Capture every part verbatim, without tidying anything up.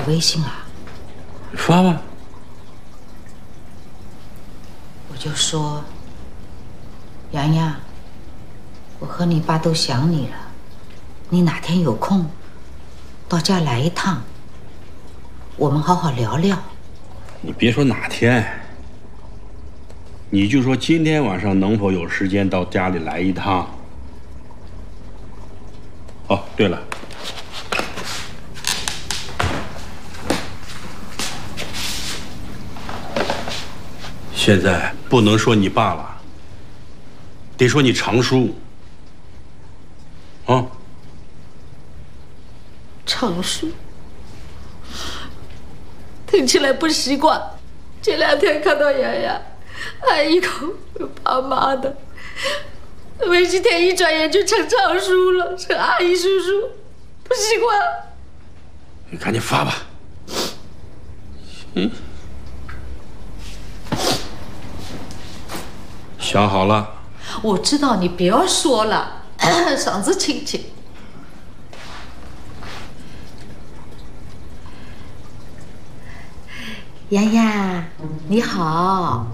微信啊？ 发吧。 我就说，洋洋，我和你爸都想你了，你哪天有空，到家来一趟，我们好好聊聊。 你别说哪天，你就说今天晚上能否有时间到家里来一趟？哦，对了。现在不能说你爸了，得说你常叔。啊， 常叔，听起来不习惯。这两天看到洋洋喊一口爸妈的，没几天一转眼就成常叔了，成阿姨叔叔，不习惯。 你赶紧发吧。嗯。想好了， 我知道，你不要说了，嗓子清清。 洋洋，你好，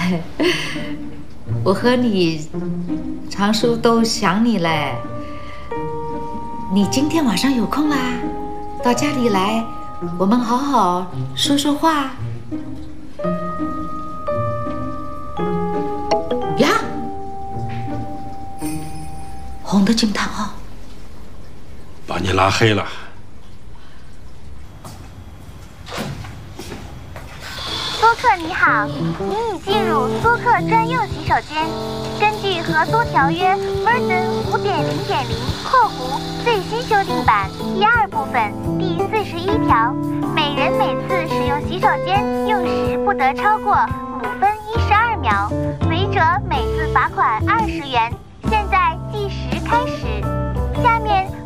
我和你常叔都想你嘞。你今天晚上有空啦？到家里来，我们好好说说话。呀，红的惊叹号， 把你拉黑了。 租客你好，您已进入租客专用洗手间。根据合租条约 Version 五点零点零（括弧最新修订版）第二部分第四十一条，每人每次使用洗手间用时不得超过五分一十二秒，违者每次罚款二十元。现在计时开始。下面